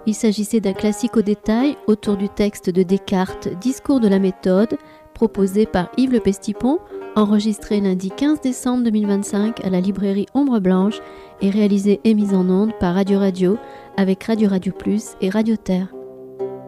Il s'agissait d'un classique au détail autour du texte de Descartes, Discours de la méthode, proposé par Yves Le Pestipon, enregistré lundi 15 décembre 2025 à la librairie Ombre Blanche et réalisé et mis en onde par Radio Radio avec Radio Radio Plus et Radio Terre.